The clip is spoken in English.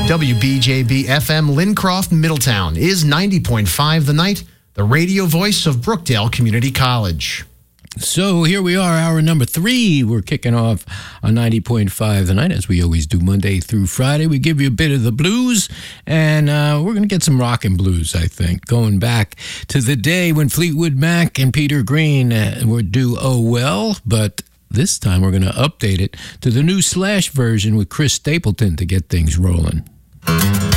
WBJB FM Lincroft, Middletown is 90.5 The Night, the radio voice of Brookdale Community College. So here we are, hour number 3. We're kicking off on 90.5 The Night, as we always do Monday through Friday. We give you a bit of the blues, and we're going to get some rock and blues, I think, going back to the day when Fleetwood Mac and Peter Green would do Oh Well, but this time we're going to update it to the new Slash version with Chris Stapleton to get things rolling.